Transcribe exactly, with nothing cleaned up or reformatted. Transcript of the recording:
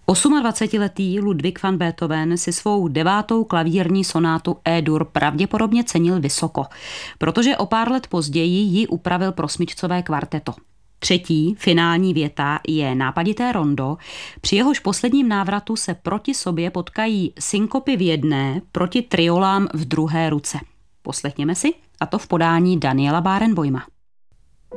dvacetiosmiletý Ludwig van Beethoven si svou devátou klavírní sonátu E-dur pravděpodobně cenil vysoko, protože o pár let později ji upravil pro smyčcové kvarteto. Třetí, finální věta je nápadité rondo, při jehož posledním návratu se proti sobě potkají synkopy v jedné proti triolám v druhé ruce. Poslechněme si, a to v podání Daniela Barenboima.